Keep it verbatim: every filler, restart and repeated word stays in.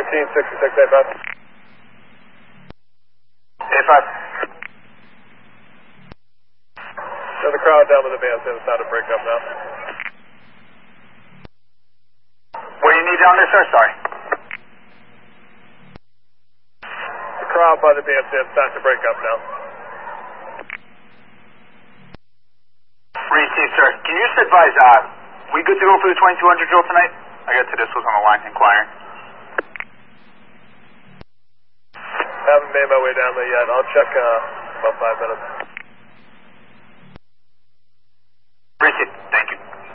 thirteen sixty-six A five. A five. So the crowd down with the bandstand is time to break up now. What do you need down there, sir? Sorry. The crowd by the bandstand is time to break up now. Receive, sir. Can you just advise, uh, we good to go for the twenty-two hundred drill tonight? I got to this was on the line inquiring. Haven't made my way down there yet. I'll check uh, about five minutes.